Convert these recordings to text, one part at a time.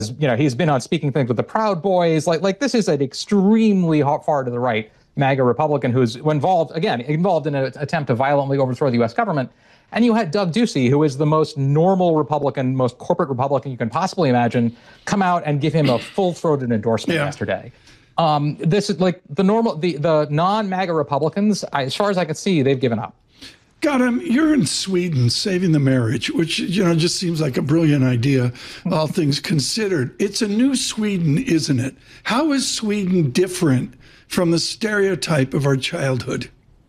he's been on speaking things with the Proud Boys. Like this is an extremely far to the right MAGA Republican who's involved in an attempt to violently overthrow the U.S. government. And you had Doug Ducey, who is the most normal Republican, most corporate Republican you can possibly imagine, come out and give him a full-throated endorsement yesterday. This is like the non-MAGA Republicans, as far as I can see, they've given up. Gautam, you're in Sweden saving the marriage, which, just seems like a brilliant idea, all things considered. It's a new Sweden, isn't it? How is Sweden different from the stereotype of our childhood?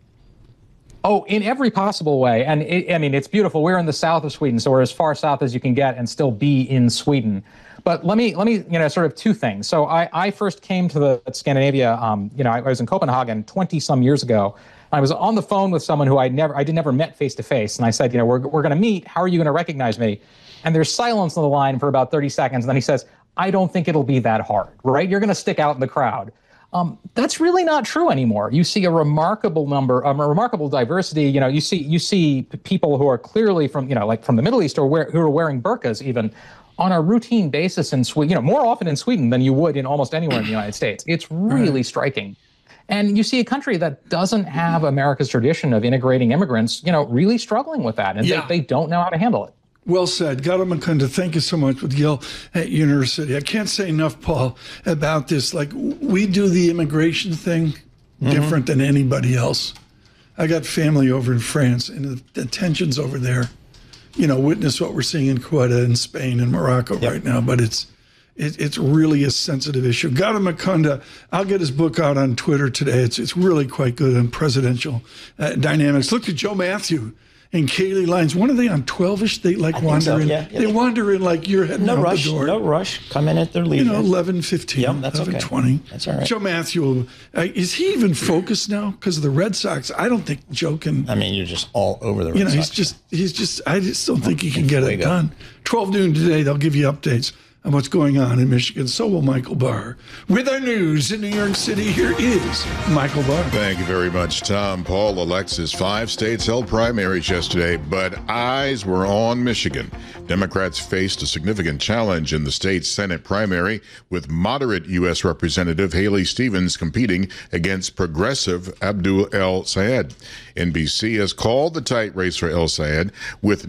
Oh, in every possible way. And it's beautiful. We're in the south of Sweden, so we're as far south as you can get and still be in Sweden. But let me, sort of two things. So I first came to Scandinavia, I was in Copenhagen 20 some years ago. I was on the phone with someone who I never met face to face. And I said, we're going to meet. How are you going to recognize me? And there's silence on the line for about 30 seconds. And then he says, I don't think it'll be that hard, right? You're going to stick out in the crowd. That's really not true anymore. You see a remarkable diversity. You see people who are clearly from the Middle East who are wearing burqas even on a routine basis in Sweden, more often in Sweden than you would in almost anywhere in the United States. It's really striking. And you see a country that doesn't have America's tradition of integrating immigrants, really struggling with that. And they don't know how to handle it. Well said. Gautam Mukunda, thank you so much with Yale University. I can't say enough, Paul, about this. Like, we do the immigration thing different than anybody else. I got family over in France, and the tensions over there, witness what we're seeing in Ceuta in Spain and Morocco right now. But it's really a sensitive issue. Gautam Mukunda, I'll get his book out on Twitter today. It's really quite good on presidential dynamics. Look at Joe Matthew and Kaylee Lyons. When are they on 12-ish? They wander in. Yeah, they wander in like you're heading out the door. No rush. Come in at their leisure. 11:15, that's 11:20. Okay. That's all right. Joe Matthew, is he even focused now? Because of the Red Sox, I don't think Joe can. You're just all over the Red Sox. He's just. I just don't think he can get it done. 12 noon today, they'll give you updates on what's going on in Michigan. So will Michael Barr. With our news in New York City, here is Michael Barr. Thank you very much, Tom. Paul, Alexis. 5 states held primaries yesterday, but eyes were on Michigan. Democrats faced a significant challenge in the state's Senate primary, with moderate U.S. Representative Haley Stevens competing against progressive Abdul El-Sayed. NBC has called the tight race for El-Sayed. With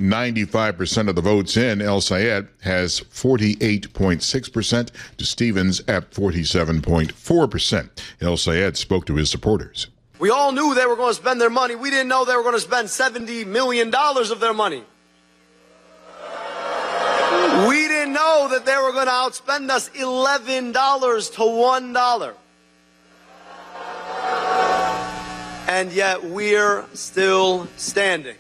95% of the votes in, El-Sayed has 48.6% to Stevens at 47.4%. El-Sayed spoke to his supporters. We all knew they were going to spend their money. We didn't know they were going to spend $70 million of their money. We didn't know that they were going to outspend us $11 to $1. And yet we're still standing.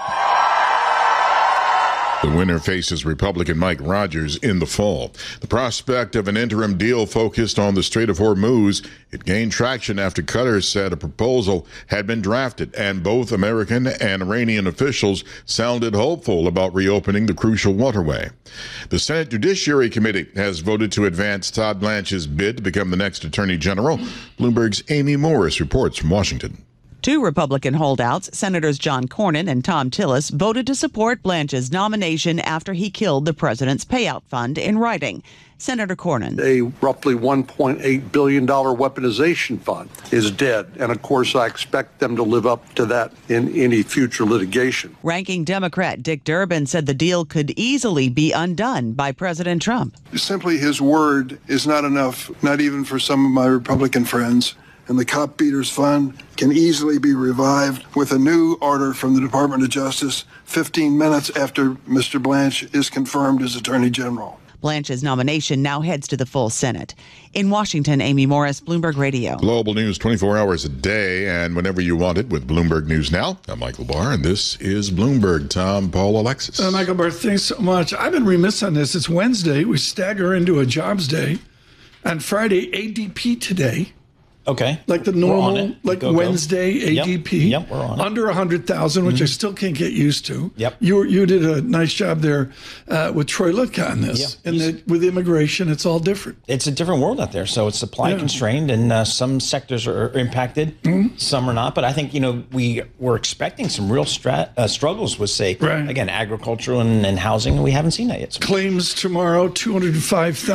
The winner faces Republican Mike Rogers in the fall. The prospect of an interim deal focused on the Strait of Hormuz, it gained traction after Qatar said a proposal had been drafted, and both American and Iranian officials sounded hopeful about reopening the crucial waterway. The Senate Judiciary Committee has voted to advance Todd Blanche's bid to become the next Attorney General. Bloomberg's Amy Morris reports from Washington. 2 Republican holdouts, Senators John Cornyn and Thom Tillis, voted to support Blanche's nomination after he killed the president's payout fund in writing. Senator Cornyn. A roughly $1.8 billion weaponization fund is dead. And of course, I expect them to live up to that in any future litigation. Ranking Democrat Dick Durbin said the deal could easily be undone by President Trump. Simply his word is not enough, not even for some of my Republican friends. And the Cop Beaters Fund can easily be revived with a new order from the Department of Justice 15 minutes after Mr. Blanche is confirmed as Attorney General. Blanche's nomination now heads to the full Senate. In Washington, Amy Morris, Bloomberg Radio. Global news 24 hours a day and whenever you want it with Bloomberg News Now. I'm Michael Barr, and this is Bloomberg. Tom, Paul, Alexis. Michael Barr, thanks so much. I've been remiss on this. It's Wednesday. We stagger into a jobs day. On Friday, ADP today. Okay. Like the We're on normal, it. like Go. Wednesday ADP. Yep, we're on it. Under 100,000, which I still can't get used to. Yep. You did a nice job there with Troy Litka on this. Yeah. And with immigration, it's all different. It's a different world out there. So it's supply constrained, and some sectors are impacted, some are not. But I think, we were expecting some real struggles with, say, again, agricultural and housing, and we haven't seen that yet. Claims tomorrow, 205,000.